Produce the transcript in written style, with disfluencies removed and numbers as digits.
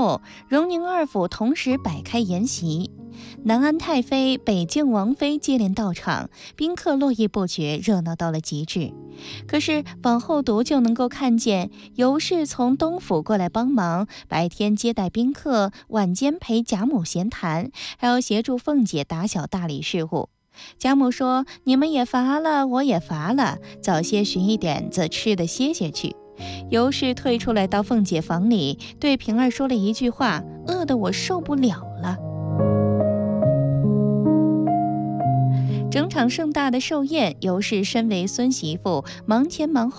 后，荣宁二府同时摆开筵席，南安太妃、北静王妃接连到场，宾客络绎不绝，热闹到了极致。可是往后读就能够看见，尤氏从东府过来帮忙，白天接待宾客，晚间陪贾母闲谈，还要协助凤姐打小大理事务。贾母说：“你们也乏了，我也乏了，早些寻一点子吃的歇歇去。”尤氏退出来到凤姐房里，对平儿说了一句话：“饿得我受不了了。”整场盛大的寿宴，尤氏身为孙媳妇，忙前忙后。